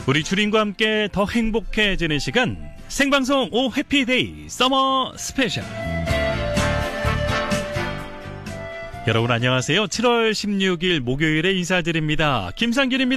우리 주린과 함께 더 행복해지는 시간, 생방송 오 해피데이 서머 스페셜. 여러분 안녕하세요. 7월 16일 목요일에 인사드립니다. 김상균입니다.